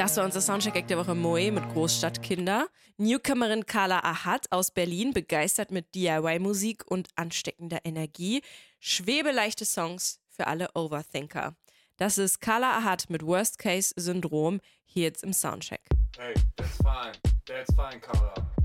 Das war unser Soundcheck der Woche Moe mit Großstadtkinder. Newcomerin Carla Ahat aus Berlin, begeistert mit DIY-Musik und ansteckender Energie. Schwebeleichte Songs für alle Overthinker. Das ist Carla Ahat mit Worst Case Syndrom hier jetzt im Soundcheck. Hey, that's fine, Carla.